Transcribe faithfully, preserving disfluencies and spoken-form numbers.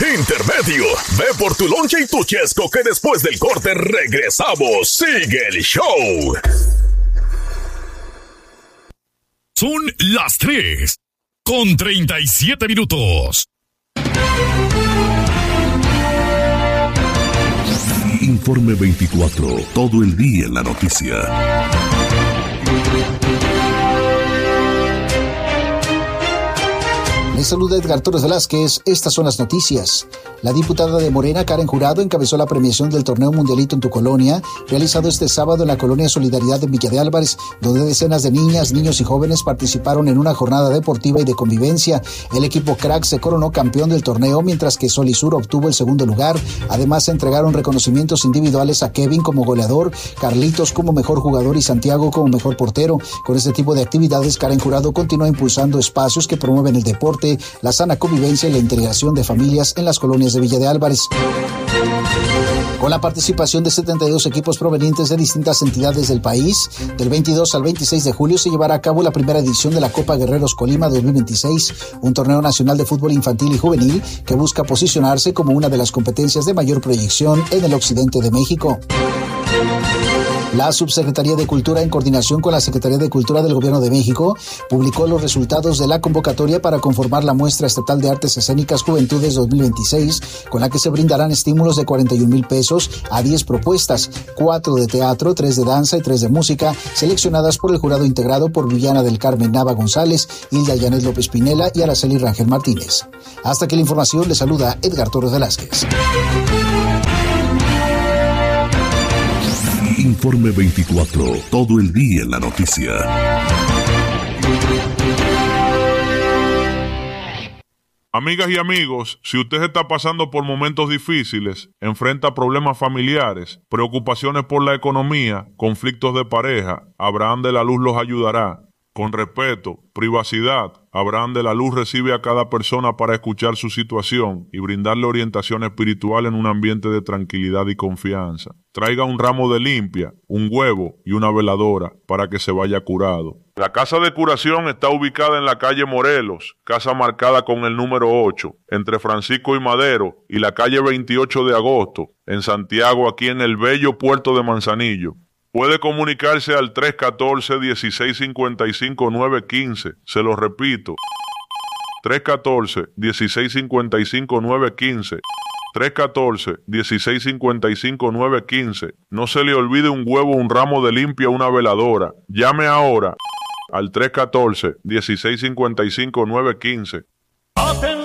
intermedio. Ve por tu lonche y tu chesco que después del corte regresamos. Sigue el show. Son las tres con treinta y siete minutos. Informe veinticuatro, todo el día en la noticia. Les saluda Edgar Torres Velázquez. Estas son las noticias. La diputada de Morena, Karen Jurado, encabezó la premiación del Torneo Mundialito en tu Colonia, realizado este sábado en la Colonia Solidaridad de Villa de Álvarez, donde decenas de niñas, niños y jóvenes participaron en una jornada deportiva y de convivencia. El equipo Crack se coronó campeón del torneo, mientras que Sol y Sur obtuvo el segundo lugar. Además, se entregaron reconocimientos individuales a Kevin como goleador, Carlitos como mejor jugador y Santiago como mejor portero. Con este tipo de actividades, Karen Jurado continúa impulsando espacios que promueven el deporte, la sana convivencia y la integración de familias en las colonias de Villa de Álvarez. Con la participación de setenta y dos equipos provenientes de distintas entidades del país, del veintidós al veintiséis de julio se llevará a cabo la primera edición de la Copa Guerreros Colima dos mil veintiséis, un torneo nacional de fútbol infantil y juvenil que busca posicionarse como una de las competencias de mayor proyección en el occidente de México. La Subsecretaría de Cultura, en coordinación con la Secretaría de Cultura del Gobierno de México, publicó los resultados de la convocatoria para conformar la Muestra Estatal de Artes Escénicas Juventudes dos mil veintiséis, con la que se brindarán estímulos de cuarenta y un mil pesos a diez propuestas, cuatro de teatro, tres de danza y tres de música, seleccionadas por el jurado integrado por Viviana del Carmen Nava González, Hilda Yanet López Pinela y Araceli Rangel Martínez. Hasta aquí la información, le saluda Edgar Torres Velázquez. Informe veinticuatro, todo el día en la noticia. Amigas y amigos, si usted está pasando por momentos difíciles, enfrenta problemas familiares, preocupaciones por la economía, conflictos de pareja, Abraham de la Luz los ayudará. Con respeto, privacidad, Abraham de la Luz recibe a cada persona para escuchar su situación y brindarle orientación espiritual en un ambiente de tranquilidad y confianza. Traiga un ramo de limpia, un huevo y una veladora para que se vaya curado. La casa de curación está ubicada en la calle Morelos, casa marcada con el número ocho, entre Francisco y Madero y la calle veintiocho de agosto, en Santiago, aquí en el bello puerto de Manzanillo. Puede comunicarse al tres uno cuatro, uno seis cinco cinco, nueve uno cinco. Se lo repito. tres uno cuatro, uno seis cinco cinco, nueve uno cinco. tres uno cuatro, uno seis cinco cinco, nueve uno cinco. No se le olvide un huevo, un ramo de limpia, una veladora. Llame ahora al tres uno cuatro, uno seis cinco cinco, nueve uno cinco. Atención.